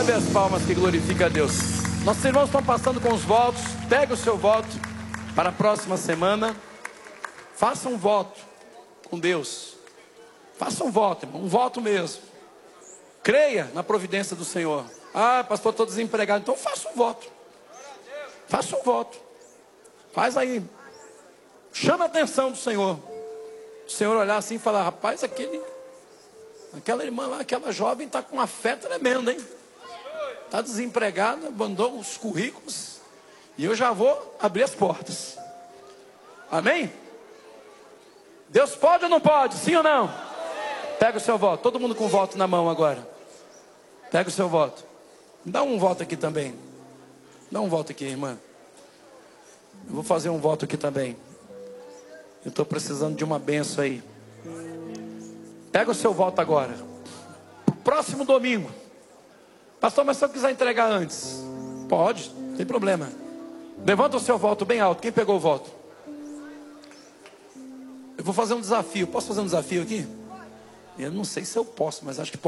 Recebe as palmas que glorifica a Deus. Nossos irmãos estão passando com os votos. Pegue o seu voto para a próxima semana. Faça um voto com Deus. Faça um voto, irmão, um voto mesmo. Creia na providência do Senhor. Ah, pastor, estou desempregado. Então faça um voto. Faça um voto. Faz aí. Chama a atenção do Senhor. O Senhor olhar assim e falar: rapaz, aquela irmã lá, aquela jovem está com uma fé tremenda, hein? Está desempregada, mandou os currículos. E eu já vou abrir as portas. Amém? Deus pode ou não pode? Sim ou não? Pega o seu voto. Todo mundo com o voto na mão agora. Pega o seu voto. Dá um voto aqui também. Dá um voto aqui, irmã. Eu vou fazer um voto aqui também. Eu estou precisando de uma benção aí. Pega o seu voto agora. Próximo domingo. Pastor, mas se eu quiser entregar antes? Pode, não tem problema. Levanta o seu voto bem alto. Quem pegou o voto? Eu vou fazer um desafio. Posso fazer um desafio aqui? Eu não sei se eu posso, mas acho que posso.